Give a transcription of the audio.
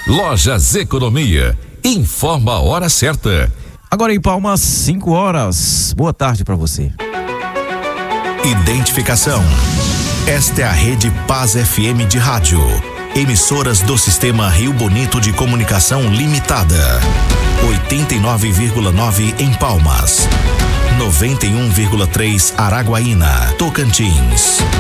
Lojas Economia. Informa a hora certa. Agora em Palmas, 5 horas. Boa tarde para você. Identificação. Esta é a Rede Paz FM de rádio. Emissoras do Sistema Rio Bonito de Comunicação Limitada. 89,9 em Palmas. 91,3 Araguaína, Tocantins.